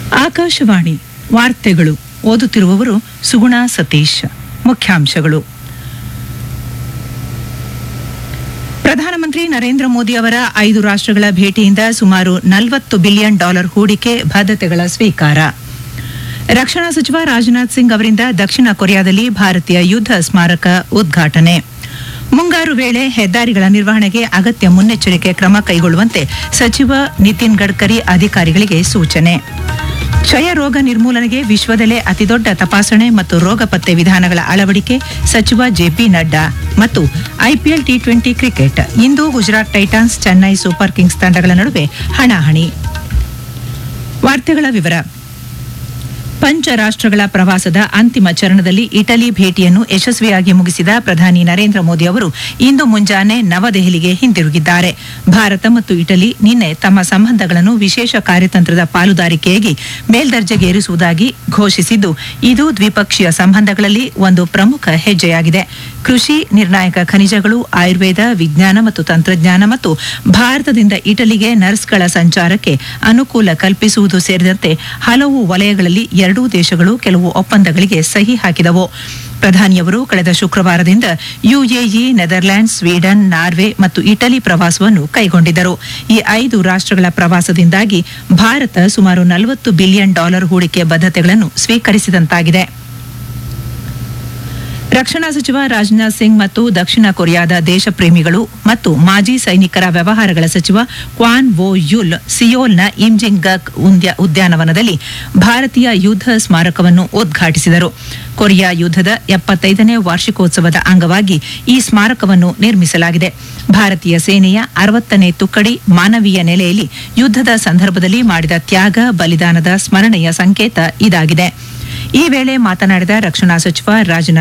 ಆಕಾಶವಾಣಿ ವಾರ್ತೆಗಳು ಓದುತ್ತಿರುವವರು ಸುಗುಣ ಸತೀಶ್. ಮುಖ್ಯಾಂಶಗಳು. ಪ್ರಧಾನಮಂತ್ರಿ ನರೇಂದ್ರ ಮೋದಿ ಅವರ 5 ರಾಷ್ಟ್ರಗಳ ಭೇಟಿಯಿಂದ ಸುಮಾರು $40 ಬಿಲಿಯನ್ ಹೂಡಿಕೆ ಬದ್ಧತೆಗಳ ಸ್ವೀಕಾರ. ರಕ್ಷಣಾ ಸಚಿವ ರಾಜನಾಥ್ ಸಿಂಗ್ ಅವರಿಂದ ದಕ್ಷಿಣ ಕೊರಿಯಾದಲ್ಲಿ ಭಾರತೀಯ ಯುದ್ಧ ಸ್ಮಾರಕ ಉದ್ಘಾಟನೆ. ಮುಂಗಾರು ವೇಳೆ ಹೆದ್ದಾರಿಗಳ ನಿರ್ವಹಣೆಗೆ ಅಗತ್ಯ ಮುನ್ನೆಚ್ಚರಿಕೆ ಕ್ರಮ ಕೈಗೊಳ್ಳುವಂತೆ ಸಚಿವ ನಿತಿನ್ ಗಡ್ಕರಿ ಅಧಿಕಾರಿಗಳಿಗೆ ಸೂಚನೆ. ಕ್ಷಯ ರೋಗ ನಿರ್ಮೂಲನೆಗೆ ವಿಶ್ವದಲ್ಲೇ ಅತಿದೊಡ್ಡ ತಪಾಸಣೆ ಮತ್ತು ರೋಗ ಪತ್ತೆ ವಿಧಾನಗಳ ಅಳವಡಿಕೆ ಸಚಿವ ಜೆಪಿ ನಡ್ಡಾ. ಮತ್ತು ಐಪಿಎಲ್ ಟಿ20 ಕ್ರಿಕೆಟ್ ಇಂದು Gujarat Titans Chennai super Kings ತಂಡಗಳ ನಡುವೆ ಹಣಾಹಣಿ. ವಾರ್ತೆಗಳ ವಿವರ. ಪಂಚ ರಾಷ್ಟ್ರಗಳ ಪ್ರವಾಸದ ಅಂತಿಮ ಚರಣದಲ್ಲಿ ಇಟಲಿ ಭೇಟಿಯನ್ನು ಯಶಸ್ವಿಯಾಗಿ ಮುಗಿಸಿದ ಪ್ರಧಾನಿ ನರೇಂದ್ರ ಮೋದಿ ಅವರು ಇಂದು ಮುಂಜಾನೆ ನವದೆಹಲಿಗೆ ಹಿಂದಿರುಗಿದ್ದಾರೆ. ಭಾರತ ಮತ್ತು ಇಟಲಿ ನಿನ್ನೆ ತಮ್ಮ ಸಂಬಂಧಗಳನ್ನು ವಿಶೇಷ ಕಾರ್ಯತಂತ್ರದ ಪಾಲುದಾರಿಕೆಯಾಗಿ ಮೇಲ್ದರ್ಜೆಗೇರಿಸುವುದಾಗಿ ಘೋಷಿಸಿದ್ದು, ಇದು ದ್ವಿಪಕ್ಷೀಯ ಸಂಬಂಧಗಳಲ್ಲಿ ಒಂದು ಪ್ರಮುಖ ಹೆಜ್ಜೆಯಾಗಿದೆ. ಕೃಷಿ, ನಿರ್ಣಾಯಕ ಖನಿಜಗಳು, ಆಯುರ್ವೇದ, ವಿಜ್ಞಾನ ಮತ್ತು ತಂತ್ರಜ್ಞಾನ ಮತ್ತು ಭಾರತದಿಂದ ಇಟಲಿಗೆ ನರ್ಸ್ಗಳ ಸಂಚಾರಕ್ಕೆ ಅನುಕೂಲ ಕಲ್ಪಿಸುವುದು ಸೇರಿದಂತೆ ಹಲವು ವಲಯಗಳಲ್ಲಿ ಎರಡೂ ದೇಶಗಳು ಕೆಲವು ಒಪ್ಪಂದಗಳಿಗೆ ಸಹಿ ಹಾಕಿದವು. ಪ್ರಧಾನಿಯವರು ಕಳೆದ ಶುಕ್ರವಾರದಿಂದ ಯುಎಇ, ನೆದರ್ಲ್ಯಾಂಡ್ಸ್, ಸ್ವೀಡನ್, ನಾರ್ವೆ ಮತ್ತು ಇಟಲಿ ಪ್ರವಾಸವನ್ನು ಕೈಗೊಂಡಿದ್ದರು. ಈ 5 ರಾಷ್ಟ್ರಗಳ ಪ್ರವಾಸದಿಂದಾಗಿ ಭಾರತ ಸುಮಾರು $40 ಬಿಲಿಯನ್ ಹೂಡಿಕೆ ಬದ್ಧತೆಗಳನ್ನು ಸ್ವೀಕರಿಸಿದಂತಾಗಿದೆ. ರಕ್ಷಣಾ ಸಚಿವ ರಾಜನಾಥ್ ಸಿಂಗ್ ಮತ್ತು ದಕ್ಷಿಣ ಕೊರಿಯಾದ ದೇಶಪ್ರೇಮಿಗಳು ಮತ್ತು ಮಾಜಿ ಸೈನಿಕರ ವ್ಯವಹಾರಗಳ ಸಚಿವ ಕ್ವಾನ್ ವೋ ಯುಲ್ ಸಿಯೋಲ್ನ ಇಮ್ಜಿಂಗಕ್ ಉದ್ಯಾನವನದಲ್ಲಿ ಭಾರತೀಯ ಯುದ್ಧ ಸ್ಮಾರಕವನ್ನು ಉದ್ಘಾಟಿಸಿದರು. ಕೊರಿಯಾ ಯುದ್ಧದ 75ನೇ ವಾರ್ಷಿಕೋತ್ಸವದ ಅಂಗವಾಗಿ ಈ ಸ್ಮಾರಕವನ್ನು ನಿರ್ಮಿಸಲಾಗಿದೆ. ಭಾರತೀಯ ಸೇನೆಯ 60ನೇ ತುಕಡಿ ಮಾನವೀಯ ನೆಲೆಯಲ್ಲಿ ಯುದ್ಧದ ಸಂದರ್ಭದಲ್ಲಿ ಮಾಡಿದ ತ್ಯಾಗ, ಬಲಿದಾನದ ಸ್ಮರಣೆಯ ಸಂಕೇತ ಇದಾಗಿದೆ. ಈ ವೇಳೆ ಮಾತನಾಡಿದ ರಕ್ಷಣಾ ಸಚಿವ ರಾಜನಾಥ್